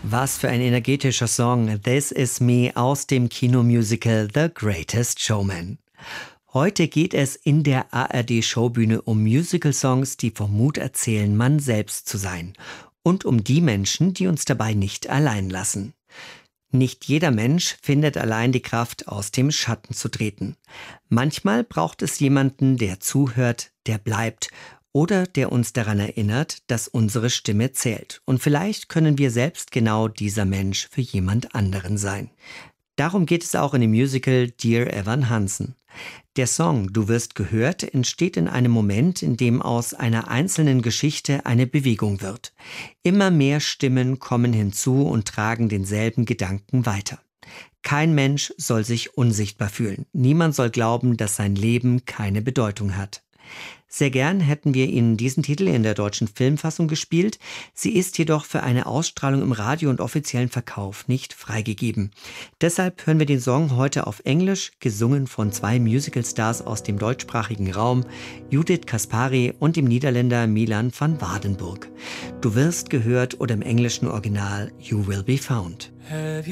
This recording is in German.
Was für ein energetischer Song. This Is Me aus dem Kinomusical The Greatest Showman. Heute geht es in der ARD-Showbühne um Musical-Songs, die vom Mut erzählen, man selbst zu sein. Und um die Menschen, die uns dabei nicht allein lassen. Nicht jeder Mensch findet allein die Kraft, aus dem Schatten zu treten. Manchmal braucht es jemanden, der zuhört, der bleibt oder der uns daran erinnert, dass unsere Stimme zählt. Und vielleicht können wir selbst genau dieser Mensch für jemand anderen sein. Darum geht es auch in dem Musical Dear Evan Hansen. Der Song Du wirst gehört entsteht in einem Moment, in dem aus einer einzelnen Geschichte eine Bewegung wird. Immer mehr Stimmen kommen hinzu und tragen denselben Gedanken weiter. Kein Mensch soll sich unsichtbar fühlen. Niemand soll glauben, dass sein Leben keine Bedeutung hat. Sehr gern hätten wir Ihnen diesen Titel in der deutschen Filmfassung gespielt. Sie ist jedoch für eine Ausstrahlung im Radio und offiziellen Verkauf nicht freigegeben. Deshalb hören wir den Song heute auf Englisch, gesungen von zwei Musicalstars aus dem deutschsprachigen Raum, Judith Kaspari und dem Niederländer Milan van Waardenburg. Du wirst gehört oder im englischen Original You Will Be Found.